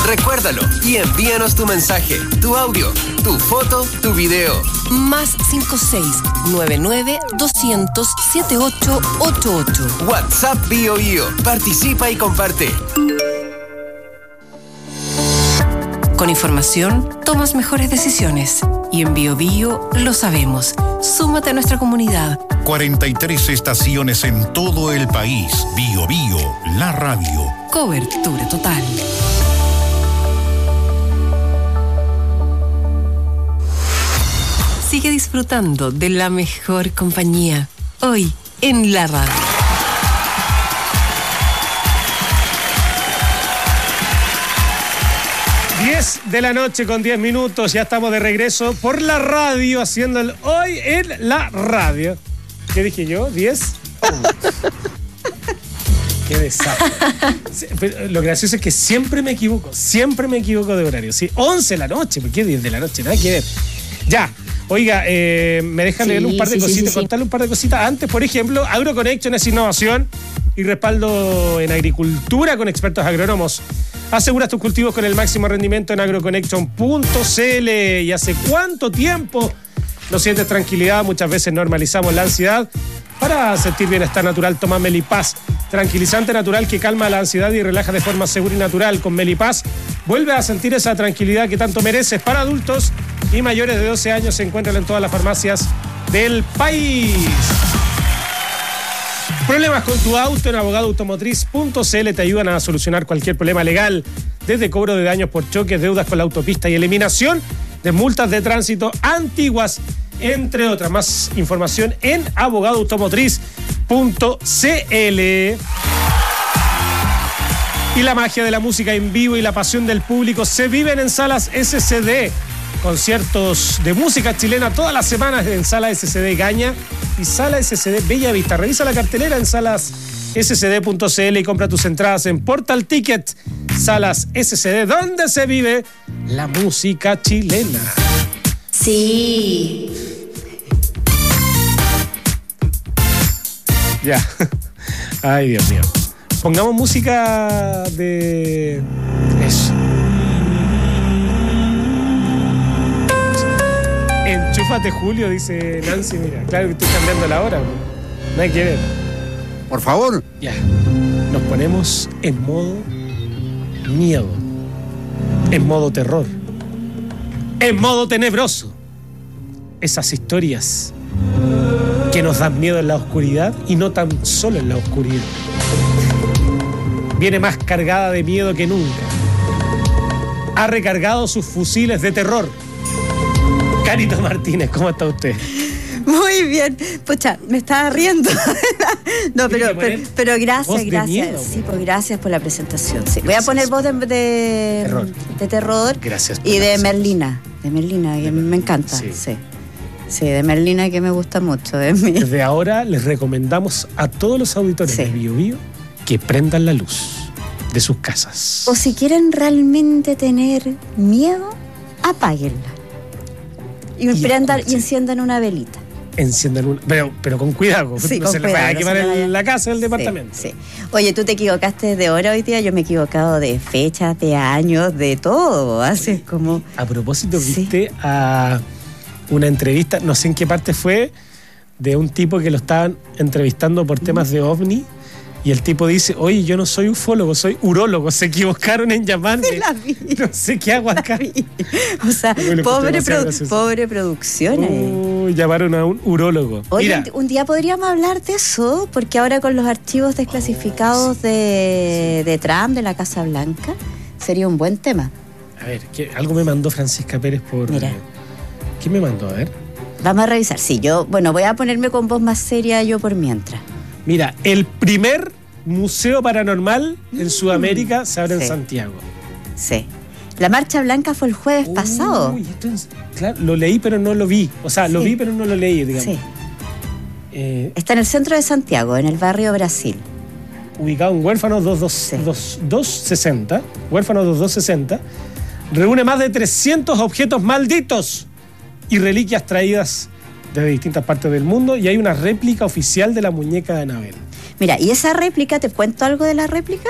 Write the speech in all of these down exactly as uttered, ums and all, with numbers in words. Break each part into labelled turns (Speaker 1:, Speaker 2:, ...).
Speaker 1: Recuérdalo y envíanos tu mensaje, tu audio, tu foto, tu video.
Speaker 2: Más cinco seis nueve nueve dos cero cero siete ocho ocho ocho.
Speaker 1: WhatsApp Bio Bio. Participa y comparte.
Speaker 2: Con información, tomas mejores decisiones. Y en Bio Bio lo sabemos. Súmate a nuestra comunidad.
Speaker 3: cuarenta y tres estaciones en todo el país. Bio Bio, la radio.
Speaker 2: Cobertura total. Sigue disfrutando de la mejor compañía. Hoy, en la radio.
Speaker 4: diez de la noche con diez minutos, ya estamos de regreso por la radio, haciendo el Hoy en la radio. ¿Qué dije yo? ¿diez? Oh. Qué desastre. Lo gracioso es que siempre me equivoco, siempre me equivoco de horario. Sí, once de la noche, ¿por qué diez de la noche? Nada que ver. Ya, oiga, eh, me dejan sí, leerle un par de sí, cositas, sí, sí, contarle un par de cositas antes. Por ejemplo, AgroConnection es innovación y respaldo en agricultura con expertos agrónomos. Aseguras tus cultivos con el máximo rendimiento en agroconnection punto c l. ¿Y hace cuánto tiempo no sientes tranquilidad? Muchas veces normalizamos la ansiedad. Para sentir bienestar natural, toma Melipaz, tranquilizante natural que calma la ansiedad y relaja de forma segura y natural. Con Melipaz vuelve a sentir esa tranquilidad que tanto mereces. Para adultos y mayores de doce años se encuentran en todas las farmacias del país. Problemas con tu auto en abogado automotriz punto c l te ayudan a solucionar cualquier problema legal, desde cobro de daños por choques, deudas con la autopista y eliminación de multas de tránsito antiguas, entre otras. Más información en abogado automotriz punto c l. Y la magia de la música en vivo y la pasión del público se viven en Salas S C D. Conciertos de música chilena todas las semanas en Sala S C D Gaña y Sala S C D Bella Vista. Revisa la cartelera en salas s c d punto c l y compra tus entradas en Portal Ticket. Salas S C D, donde se vive la música chilena.
Speaker 5: Sí.
Speaker 4: Ya. Ay, Dios mío. Pongamos música de... Eso. Enchúfate, Julio, dice Nancy. Mira, claro que estoy cambiando la hora. No hay que ver.
Speaker 6: Por favor.
Speaker 4: Ya. Nos ponemos en modo miedo. En modo terror. En modo tenebroso. Esas historias que nos dan miedo en la oscuridad y no tan solo en la oscuridad. Viene más cargada de miedo que nunca. Ha recargado sus fusiles de terror. Carito Martínez, ¿cómo está usted?
Speaker 5: Muy bien. Pucha, me estaba riendo. No, pero, pero, pero gracias, gracias. Miedo, sí, pues gracias por la presentación. Sí. Voy a poner voz de, de, terror. de terror.
Speaker 4: Gracias.
Speaker 5: Y de Merlina. De Merlina, que de me encanta. Sí. sí. Sí, de Merlina, que me gusta mucho. De mí.
Speaker 4: Desde ahora les recomendamos a todos los auditores sí. de Bio Bio que prendan la luz de sus casas.
Speaker 5: O si quieren realmente tener miedo, apáguenla. Y, y, prendan, y enciendan una velita.
Speaker 4: Enciendan una... Pero, pero con cuidado. Sí, no con se les vaya a quemar no en la casa del departamento.
Speaker 5: Sí, sí. Oye, tú te equivocaste de hora hoy día. Yo me he equivocado de fechas, de años, de todo. Haces como...
Speaker 4: A propósito, sí. viste a una entrevista, no sé en qué parte fue, de un tipo que lo estaban entrevistando por temas de ovni. Y el tipo dice, oye, yo no soy ufólogo, soy urólogo. Se equivocaron en llamarme.
Speaker 5: Sí, la vi.
Speaker 4: No sé qué hago acá.
Speaker 5: O sea, pobre, produ- pobre producción.
Speaker 4: Uh, llamaron a un urólogo.
Speaker 5: Oye,
Speaker 4: Mira.
Speaker 5: un día podríamos hablar de eso, porque ahora con los archivos desclasificados oh, sí. de, de Trump, de la Casa Blanca, sería un buen tema.
Speaker 4: A ver, ¿qué, algo me mandó Francisca Pérez por...
Speaker 5: Mira.
Speaker 4: ¿Qué me mandó? A ver.
Speaker 5: Vamos a revisar. Sí, yo, bueno, voy a ponerme con voz más seria yo por mientras.
Speaker 4: Mira, el primer museo paranormal en Sudamérica mm, se abre sí. en Santiago.
Speaker 5: Sí. La Marcha Blanca fue el jueves Uy, pasado.
Speaker 4: Esto es, claro, lo leí pero no lo vi. O sea, sí. lo vi pero no lo leí, digamos.
Speaker 5: Sí.
Speaker 4: Eh,
Speaker 5: Está en el centro de Santiago, en el barrio Brasil.
Speaker 4: Ubicado en Huérfanos veintidós sesenta. Huérfanos veintidós sesenta. Reúne más de trescientos objetos malditos y reliquias traídas de distintas partes del mundo, y hay una réplica oficial de la muñeca de Anabel.
Speaker 5: Mira, ¿y esa réplica, te cuento algo de la réplica?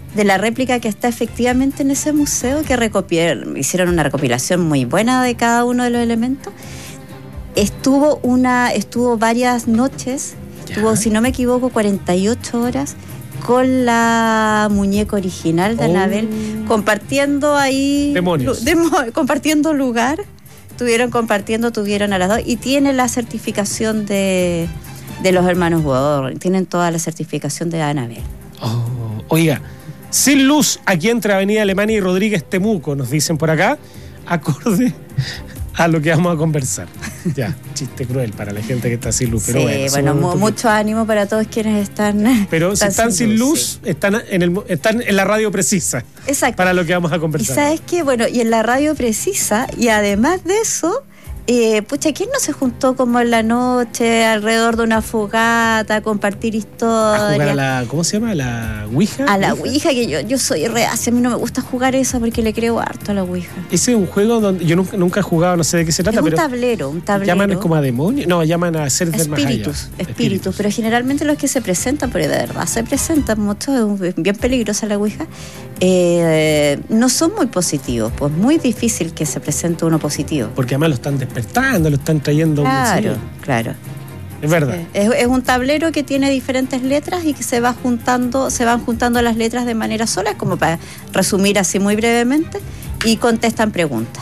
Speaker 5: de la réplica que está efectivamente en ese museo, que recopilaron, hicieron una recopilación muy buena de cada uno de los elementos. Estuvo una, estuvo varias noches, ya. estuvo, si no me equivoco, cuarenta y ocho horas con la muñeca original de oh. Anabel, compartiendo ahí...
Speaker 4: Demonios.
Speaker 5: Demo, compartiendo lugar. Estuvieron compartiendo, tuvieron a las dos, y tiene la certificación de, de los hermanos Warren, tienen toda la certificación de Anabel.
Speaker 4: Oh, oiga, sin luz aquí entre Avenida Alemania y Rodríguez Temuco, nos dicen por acá, acorde a lo que vamos a conversar. Ya, chiste cruel para la gente que está sin luz, pero
Speaker 5: sí,
Speaker 4: bueno.
Speaker 5: bueno, mu- mucho ánimo para todos quienes están.
Speaker 4: Pero están si están sin luz, luz sí. están, en el, están en la radio precisa.
Speaker 5: Exacto.
Speaker 4: Para lo que vamos a conversar.
Speaker 5: Y sabes qué, bueno, y en la radio precisa, y además de eso, eh, pucha, ¿quién no se juntó como en la noche alrededor de una fogata a compartir historias?
Speaker 4: A jugar a la, ¿cómo se llama? ¿A la Ouija?
Speaker 5: A la Ouija, que yo, yo soy reacia, a mí no me gusta jugar eso porque le creo harto a la Ouija.
Speaker 4: Ese es un juego donde yo nunca, nunca he jugado, no sé de qué se trata,
Speaker 5: es un
Speaker 4: pero...
Speaker 5: un tablero, un tablero.
Speaker 4: ¿Llaman como a demonios? No, llaman a seres del más allá.
Speaker 5: Espíritus, espíritus, pero generalmente los que se presentan, pero de verdad se presentan mucho, es bien peligrosa la Ouija, eh, no son muy positivos, pues muy difícil que se presente uno positivo.
Speaker 4: Porque además lo están despertando, lo están trayendo.
Speaker 5: Claro, claro.
Speaker 4: Es verdad.
Speaker 5: Es, es un tablero que tiene diferentes letras y que se va juntando, se van juntando las letras de manera sola, como para resumir así muy brevemente, y contestan preguntas.